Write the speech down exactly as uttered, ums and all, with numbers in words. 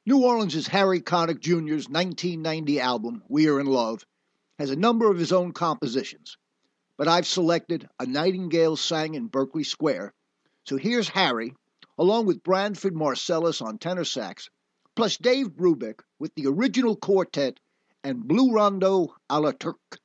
New Orleans' Harry Connick Junior's nineteen ninety album, We're in Love, has a number of his own compositions, but I've selected A Nightingale Sang in Berkeley Square, so here's Harry, along with Branford Marsalis on tenor sax, plus Dave Brubeck with the original quartet and Blue Rondo a la Turque.